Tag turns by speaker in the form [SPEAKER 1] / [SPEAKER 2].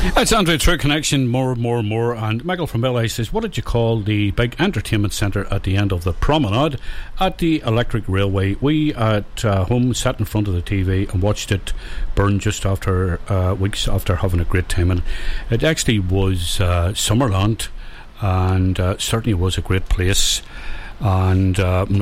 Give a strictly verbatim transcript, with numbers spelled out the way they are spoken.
[SPEAKER 1] That's Andrew True Connection, more, more, more. And Michael from Bellay says, what did you call the big entertainment centre at the end of the promenade at the Electric Railway? We at uh, home sat in front of the T V and watched it burn just after uh, weeks after having a great time. And it actually was uh, Summerland, and uh, certainly was a great place. And uh,